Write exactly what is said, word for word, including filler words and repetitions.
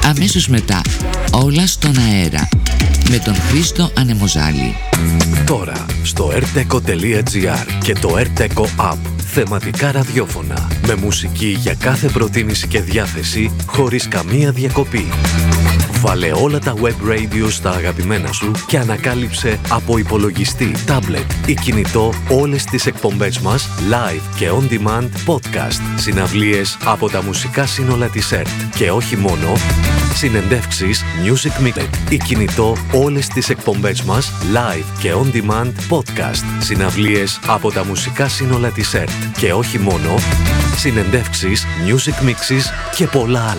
Αμέσως μετά, όλα στον αέρα, με τον Χρήστο Ανεμοζάλη. Τώρα, στο ερτέκο τελεία τζι άρ και το ερτέκο App, θεματικά ραδιόφωνα, με μουσική για κάθε προτίμηση και διάθεση, χωρίς καμία διακοπή. Βάλε όλα τα web radio στα αγαπημένα σου και ανακάλυψε από υπολογιστή, τάμπλετ ή κινητό όλες τις εκπομπές μας live και on demand podcast, συναυλίες από τα μουσικά σύνολα της ΕΡΤ και όχι μόνο, συνεντεύξεις, music mix ή κινητό όλες τις εκπομπές μας live και on demand podcast, συναυλίες από τα μουσικά σύνολα της ΕΡΤ και όχι μόνο, συνεντεύξεις, music mixes και πολλά άλλα.